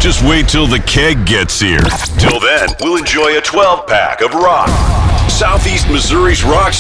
Just wait till the keg gets here. Till then, we'll enjoy a 12-pack of rock. Southeast Missouri's rock